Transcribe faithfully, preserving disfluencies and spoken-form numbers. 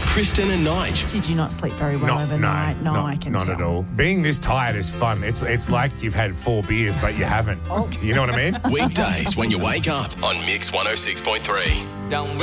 Kristen and Nige. Did you not sleep very well Not, overnight? no, No, not, I can not tell. at all. Being this tired is fun. It's it's like you've had four beers, but you haven't. You know what I mean? Weekdays when you wake up on Mix one oh six point three. Don't